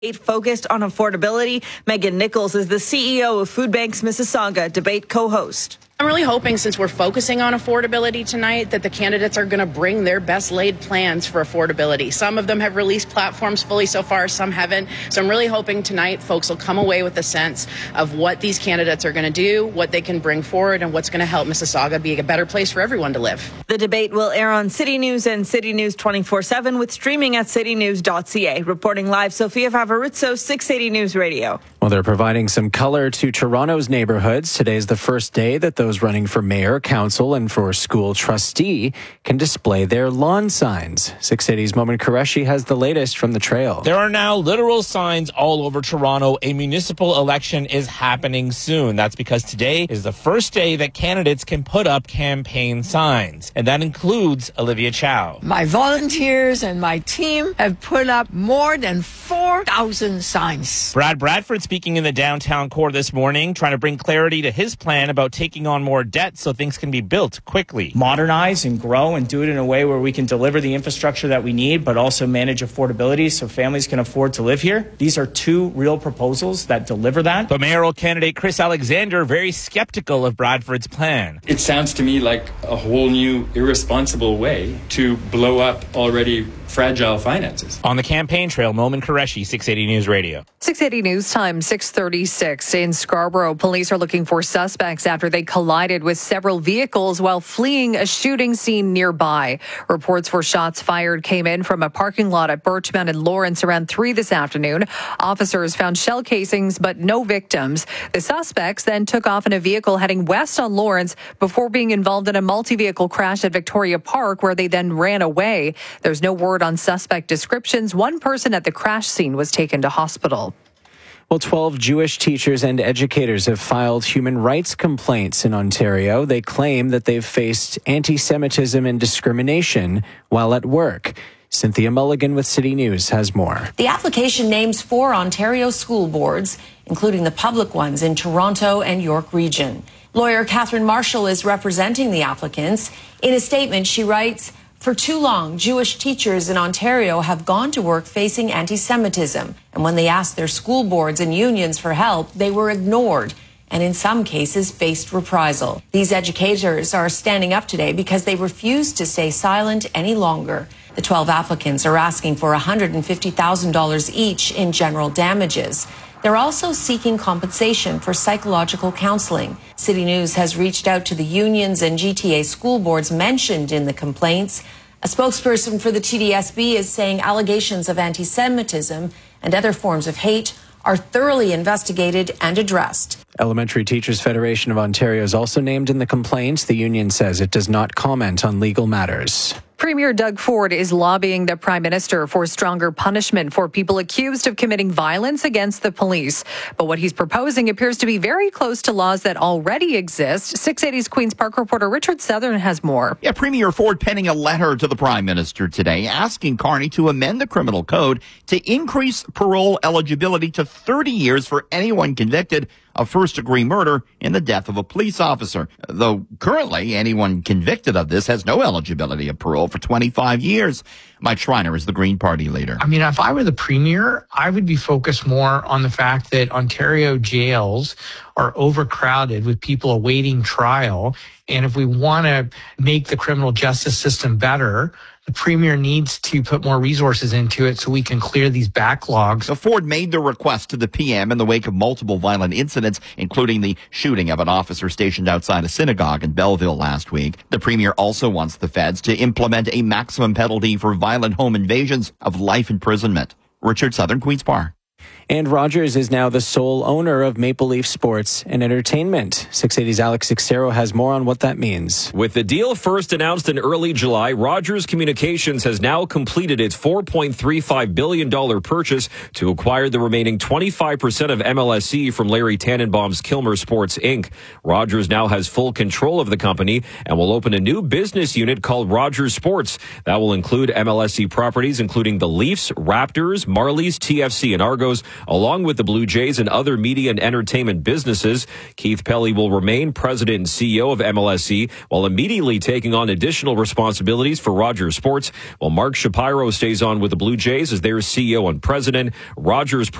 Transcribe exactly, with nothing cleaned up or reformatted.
Focused on affordability. Megan Nichols is the C E O of Food Banks Mississauga, debate co-host. I'm really hoping, since we're focusing on affordability tonight, that the candidates are going to bring their best laid plans for affordability. Some of them have released platforms fully so far, some haven't. So I'm really hoping tonight folks will come away with a sense of what these candidates are going to do, what they can bring forward, and what's going to help Mississauga be a better place for everyone to live. The debate will air on City News and City News twenty-four seven with streaming at city news dot c a. Reporting live, Sophia Favarizzo, six eighty News Radio. Well, they're providing some color to Toronto's neighborhoods. Today's the first day that those running for mayor, council, and for school trustee can display their lawn signs. six eighty's Momin Qureshi has the latest from the trail. There are now literal signs all over Toronto. A municipal election is happening soon. That's because today is the first day that candidates can put up campaign signs. And that includes Olivia Chow. My volunteers and my team have put up more than four thousand signs. Brad Bradford speaking in the downtown core this morning, trying to bring clarity to his plan about taking on more debt so things can be built quickly. Modernize and grow and do it in a way where we can deliver the infrastructure that we need, but also manage affordability so families can afford to live here. These are two real proposals that deliver that. But mayoral candidate Chris Alexander very skeptical of Bradford's plan. It sounds to me like a whole new irresponsible way to blow up already fragile finances. On the campaign trail, Momin Qureshi, six eighty News Radio. six eighty News Time, six thirty-six. In Scarborough, police are looking for suspects after they collided with several vehicles while fleeing a shooting scene nearby. Reports for shots fired came in from a parking lot at Birchmount and Lawrence around three this afternoon. Officers found shell casings, but no victims. The suspects then took off in a vehicle heading west on Lawrence before being involved in a multi-vehicle crash at Victoria Park, where they then ran away. There's no word on suspect descriptions. One person at the crash scene was taken to hospital. Well, twelve Jewish teachers and educators have filed human rights complaints in Ontario. They claim that they've faced anti-Semitism and discrimination while at work. Cynthia Mulligan with City News has more. The application names four Ontario school boards, including the public ones in Toronto and York Region. Lawyer Catherine Marshall is representing the applicants. In a statement, she writes, "For too long, Jewish teachers in Ontario have gone to work facing anti-Semitism. And when they asked their school boards and unions for help, they were ignored and in some cases faced reprisal. These educators are standing up today because they refuse to stay silent any longer." The twelve applicants are asking for one hundred fifty thousand dollars each in general damages. They're also seeking compensation for psychological counseling. City News has reached out to the unions and G T A school boards mentioned in the complaints. A spokesperson for the T D S B is saying allegations of anti-Semitism and other forms of hate are thoroughly investigated and addressed. Elementary Teachers Federation of Ontario is also named in the complaints. The union says it does not comment on legal matters. Premier Doug Ford is lobbying the Prime Minister for stronger punishment for people accused of committing violence against the police. But what he's proposing appears to be very close to laws that already exist. six eighty's Queen's Park reporter Richard Southern has more. Yeah, Premier Ford penning a letter to the Prime Minister today asking Carney to amend the criminal code to increase parole eligibility to thirty years for anyone convicted of first-degree murder in the death of a police officer. Though currently, anyone convicted of this has no eligibility of parole for twenty-five years. Mike Schreiner is the Green Party leader. I mean, if I were the Premier, I would be focused more on the fact that Ontario jails are overcrowded with people awaiting trial. And if we want to make the criminal justice system better, the Premier needs to put more resources into it so we can clear these backlogs. So Ford made the request to the P M in the wake of multiple violent incidents, including the shooting of an officer stationed outside a synagogue in Belleville last week. The Premier also wants the feds to implement a maximum penalty for violent home invasions of life imprisonment. Richard Southern, Queen's Park. And Rogers is now the sole owner of Maple Leaf Sports and Entertainment. six eighty's Alex Xero has more on what that means. With the deal first announced in early July, Rogers Communications has now completed its four point three five billion dollars purchase to acquire the remaining twenty-five percent of M L S E from Larry Tannenbaum's Kilmer Sports Incorporated. Rogers now has full control of the company and will open a new business unit called Rogers Sports. That will include M L S E properties, including the Leafs, Raptors, Marlies, T F C, and Argos, along with the Blue Jays and other media and entertainment businesses. Keith Pelley will remain president and C E O of M L S E while immediately taking on additional responsibilities for Rogers Sports, while Mark Shapiro stays on with the Blue Jays as their C E O and president. Rogers